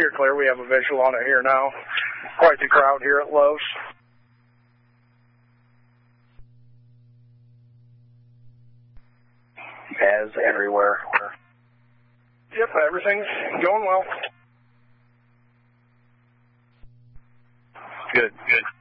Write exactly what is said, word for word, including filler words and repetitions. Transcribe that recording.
you're clear. We have a visual on it here now. Quite the crowd here at Lowe's. As everywhere. Yep, everything's going well. Good, good.